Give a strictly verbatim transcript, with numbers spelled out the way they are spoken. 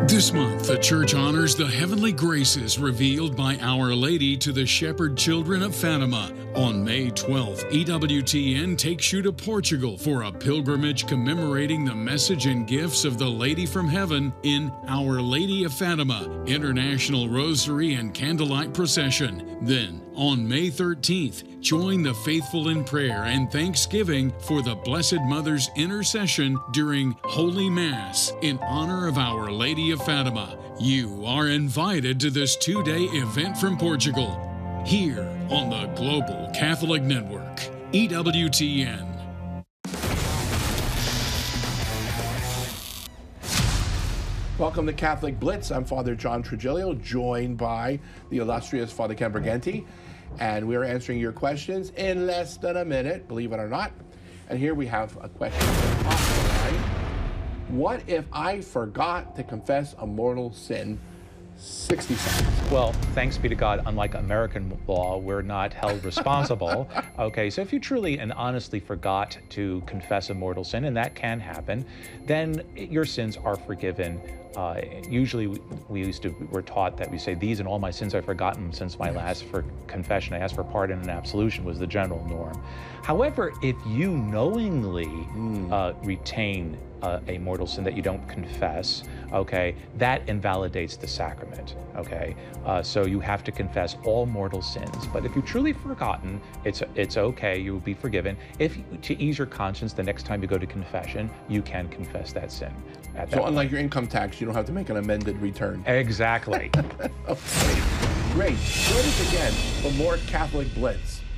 This month, the church honors the heavenly graces revealed by Our Lady to the shepherd children of Fatima. On May twelfth, E W T N takes you to Portugal for a pilgrimage commemorating the message and gifts of the Lady from Heaven in Our Lady of Fatima, International Rosary and Candlelight Procession. Then, on May thirteenth, join the faithful in prayer and thanksgiving for the Blessed Mother's intercession during Holy Mass in honor of Our Lady of Fatima. You are invited to this two-day event from Portugal, here on the Global Catholic Network, E W T N. Welcome to Catholic Blitz. I'm Father John Trigilio, joined by the illustrious Father Ken Briganti, and we're answering your questions in less than a minute, believe it or not. And here we have a question from Hotline. What if I forgot to confess a mortal sin? sixty seconds. Well, thanks be to God, unlike American law, we're not held responsible. Okay, so if you truly and honestly forgot to confess a mortal sin, and that can happen, then your sins are forgiven. Uh, usually we, we used to, we're taught that we say, these and all my sins I've forgotten since my last for confession. I asked for pardon and absolution was the general norm. However, if you knowingly mm. uh, retain uh, a mortal sin that you don't confess, okay, that invalidates the sacrament, okay? Uh, so you have to confess all mortal sins. But if you've truly forgotten, it's it's okay, you will be forgiven. If to ease your conscience, the next time you go to confession, you can confess that sin. At that so unlike point. your income tax, you don't have to make an amended return. Exactly. Okay, great. Join us again for more Catholic Blitz.